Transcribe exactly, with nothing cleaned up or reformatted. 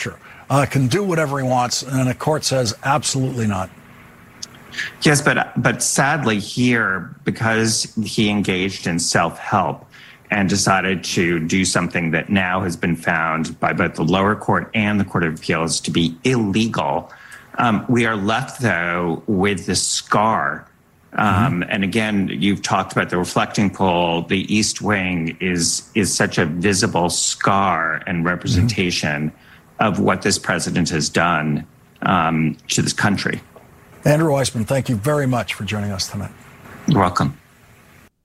uh, can do whatever he wants, and a court says absolutely not. Yes, but but sadly here, because he engaged in self-help and decided to do something that now has been found by both the lower court and the Court of Appeals to be illegal, um, we are left, though, with this scar. Um, mm-hmm. And again, you've talked about the reflecting poll. The East Wing is is such a visible scar and representation mm-hmm. of what this president has done um, to this country. Andrew Weissmann, thank you very much for joining us tonight. You're welcome.